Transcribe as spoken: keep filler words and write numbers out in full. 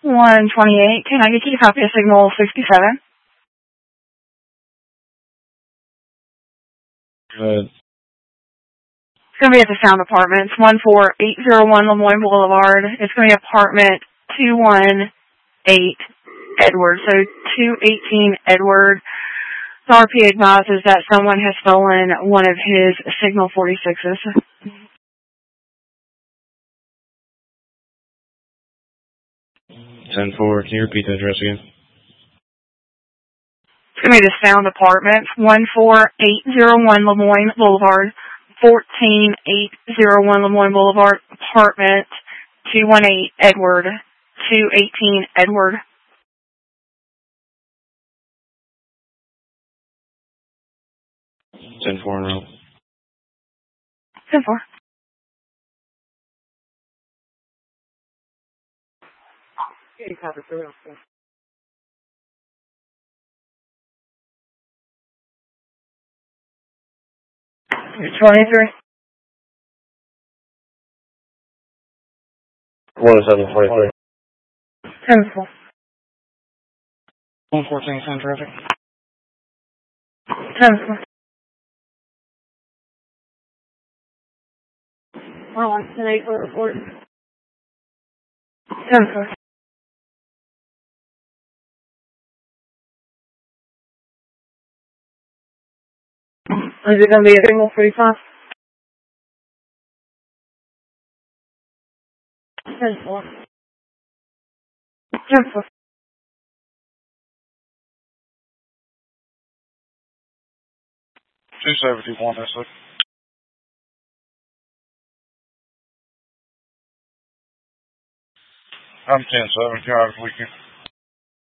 one twenty-eight. Can I get you to copy of signal sixty-seven? Good. It's going to be at the Sound Apartments, one four eight zero one Lemoyne Boulevard. It's going to be apartment two one eight Edward. So two eighteen Edward. The R P advises that someone has stolen one of his Signal forty-sixes. ten four, can you repeat the address again? It's going to be the Sound Apartments, one four eight zero one Lemoyne Boulevard, fourteen eight zero one Lemoyne Boulevard, apartment two one eight Edward, two eighteen Edward. ten four in row. ten four. Okay, copy for real. twenty-three. one seven twenty-three. ten four. one fourteen, sound traffic. ten four. Hold on, ten eight for report. ten four. Is it going to be a Signal forty-five? ten four. ten four. two seven two one, that's it. I'm ten seven, drive weekend.